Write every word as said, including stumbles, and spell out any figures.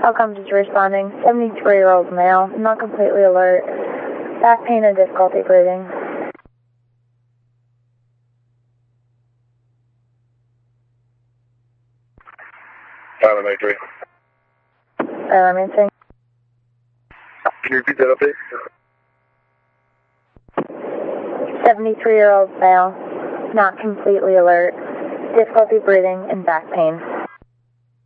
Outcomes is responding. seventy-three-year-old male, not completely alert. Back pain and difficulty breathing. Tyler Maytree. Alarming. Can you repeat that update? seventy-three-year-old male, not completely alert. Difficulty breathing and back pain.